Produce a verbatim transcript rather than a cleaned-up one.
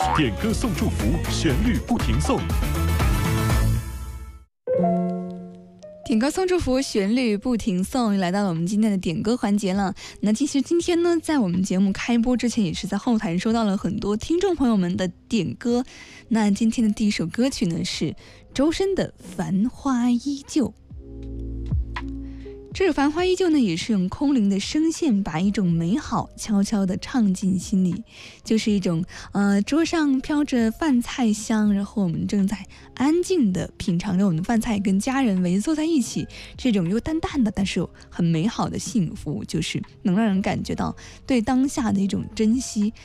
点歌送祝福，旋律不停送。 点歌送祝福，旋律不停送，又来到了我们今天的点歌环节了。那其实今天呢，在我们节目开播之前，也是在后台收到了很多听众朋友们的点歌。那今天的第一首歌曲呢，是周深的《繁花依旧》。这首《繁花依旧》呢，也是用空灵的声线把一种美好悄悄地唱进心里，就是一种呃桌上飘着饭菜香，然后我们正在安静地品尝着我们的饭菜，跟家人围坐在一起，这种又淡淡的但是又很美好的幸福，就是能让人感觉到对当下的一种珍惜。